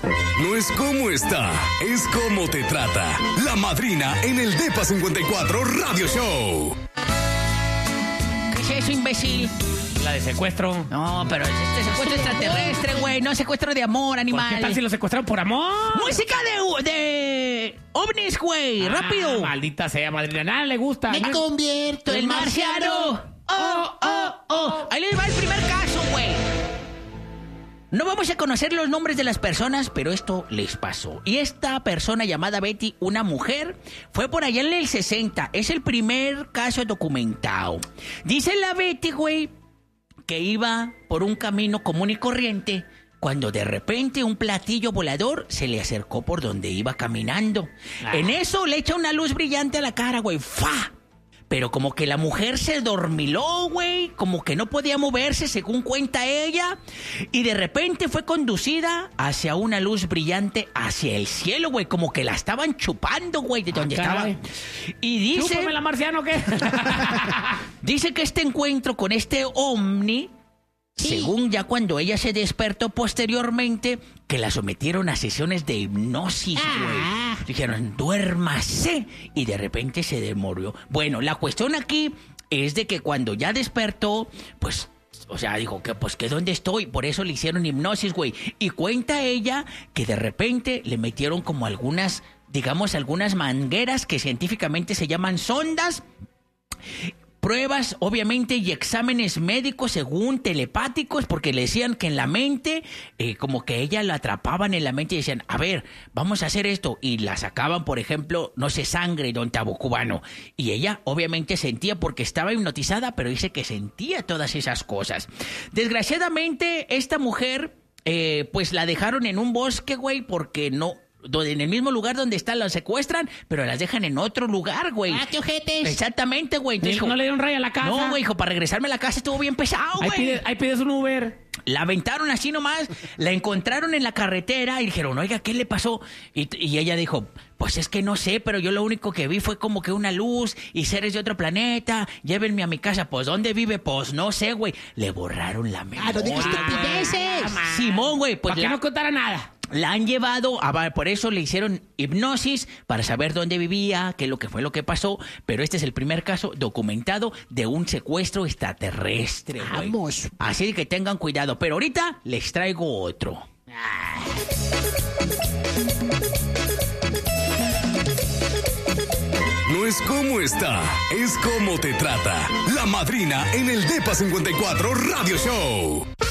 No es cómo está, es cómo te trata. La Madrina en el Depa 54 Radio Show. ¿Qué es eso, imbécil? La de secuestro. No, pero este secuestro extraterrestre, güey. No es secuestro de amor, animal. ¿Por qué tal si lo secuestraron por amor? Música de ovnis, güey. Rápido. Maldita sea, Madrina. Nada le gusta. Me convierto en marciano. Ahí les va el primer caso, güey. No vamos a conocer los nombres de las personas, pero esto les pasó. Y esta persona llamada Betty, una mujer, fue por allá en el 60. Es el primer caso documentado. Dice la Betty, güey, que iba por un camino común y corriente cuando de repente un platillo volador se le acercó por donde iba caminando. En eso le echa una luz brillante a la cara, güey. ¡Fa! Pero como que la mujer se dormiló, güey, como que no podía moverse, según cuenta ella, y de repente fue conducida hacia una luz brillante hacia el cielo, güey, como que la estaban chupando, güey, de donde estaba. Y dice... ¿Chúpame la marciano o qué? Dice que este encuentro con este ovni, según ya cuando ella se despertó posteriormente, que la sometieron a sesiones de hipnosis, güey. Dijeron, duérmase. Y de repente se demoró. Bueno, la cuestión aquí es de que cuando ya despertó, pues, o sea, dijo que pues que dónde estoy. Por eso le hicieron hipnosis, güey. Y cuenta ella que de repente le metieron como algunas, digamos, algunas mangueras que científicamente se llaman sondas. Pruebas, obviamente, y exámenes médicos según telepáticos, porque le decían que en la mente, como que ella la atrapaban en la mente y decían, a ver, vamos a hacer esto. Y la sacaban, por ejemplo, no sé, sangre, don Tabo Cubano. Y ella, obviamente, sentía porque estaba hipnotizada, pero dice que sentía todas esas cosas. Desgraciadamente, esta mujer, pues la dejaron en un bosque, güey, porque no... en el mismo lugar donde está, la secuestran, pero las dejan en otro lugar, güey. ¡Ah, qué ojetes! Exactamente, güey. ¿No le dieron raya a la casa? No, güey, hijo, para regresarme a la casa estuvo bien pesado, güey. Ahí pides un Uber. La aventaron así nomás, la encontraron en la carretera y dijeron, oiga, ¿qué le pasó? Y ella dijo, pues es que no sé, pero yo lo único que vi fue como que una luz y seres de otro planeta, llévenme a mi casa. Pues, ¿dónde vive? Pues, no sé, güey. Le borraron la memoria. ¡Ah, no digas estupideces! Simón, güey, pues... ¿Para que no contara nada? La han llevado, por eso le hicieron hipnosis para saber dónde vivía, qué es lo que fue lo que pasó, pero este es el primer caso documentado de un secuestro extraterrestre, güey. Vamos. Así que tengan cuidado, pero ahorita les traigo otro. No es cómo está, es cómo te trata. La Madrina en el Depa 54 Radio Show.